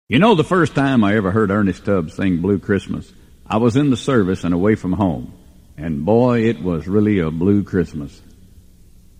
You know, the first time I ever heard Ernest Tubb sing Blue Christmas, I was in the service and away from home. And boy, it was really a blue Christmas.